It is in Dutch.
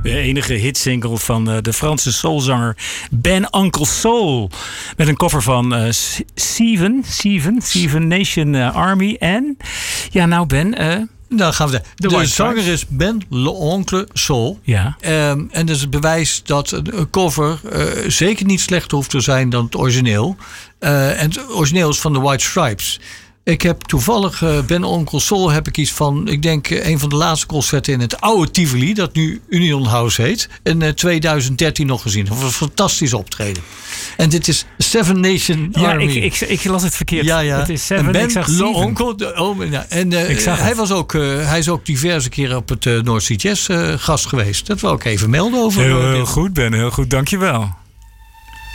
De enige hitsingle van de Franse soulzanger Ben Uncle Soul. Met een cover van Seven Nation Army. En, ja nou Ben... Nou gaan we de zanger is Ben L'Oncle Soul. Ja. En dat is het bewijs dat een cover zeker niet slechter hoeft te zijn dan het origineel. En het origineel is van de White Stripes. Ik heb toevallig Ben Onkel Soul heb ik iets van, ik denk een van de laatste concerten in het oude Tivoli, dat nu Union House heet, in 2013 nog gezien. Dat was een fantastisch optreden. En dit is Seven Nation Army. Ik las het verkeerd. Ja. Het is Seven, Ben ik zag Seven. Onkel. Hij is ook diverse keren op het North Sea Jazz gast geweest. Dat wil ik even melden over. Heel goed Ben, heel goed. Dankjewel.